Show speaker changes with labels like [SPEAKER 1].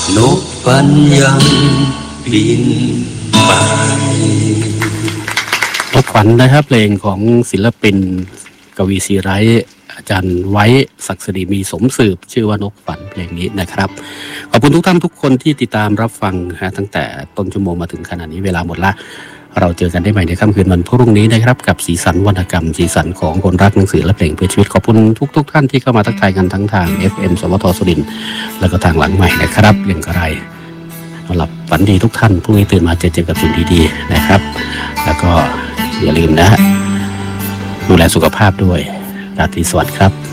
[SPEAKER 1] นกปัญยังบินไป
[SPEAKER 2] นกขวัญนะครับเพลงของศิลปินกวีซีไรต์อาจารย์ไว้ศักดิ์สิริมีสมสืบชื่อว่านกฝันเพลงนี้นะครับขอบคุณทุกท่านทุกคนที่ติดตามรับฟังตั้งแต่ต้นชั่วโมงมาถึงขณะนี้เวลาหมดละเราเจอกันได้ใหม่ในค่ำคืนวันพรุ่งนี้นะครับกับสีสันวรรณกรรมสีสันของคนรักหนังสือและเพลงเพื่อชีวิตขอบคุณทุกท่านที่เข้ามาทักทายกันทั้งทาง FM สวทสุรินทร์แล้วก็ทางหลังใหม่นะครับเรื่องอะไรหลับฝันดีทุกท่านพรุ่งนี้ตื่นมาเจอกับสิ่งดีๆนะครับแล้วก็อย่าลืมนะดูแลสุขภาพด้วยราตรีสวัสดิ์ครับ